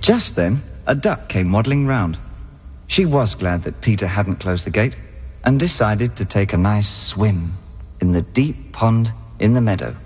Just then, a duck came waddling round. She was glad that Peter hadn't closed the gate, and decided to take a nice swim in the deep pond in the meadow.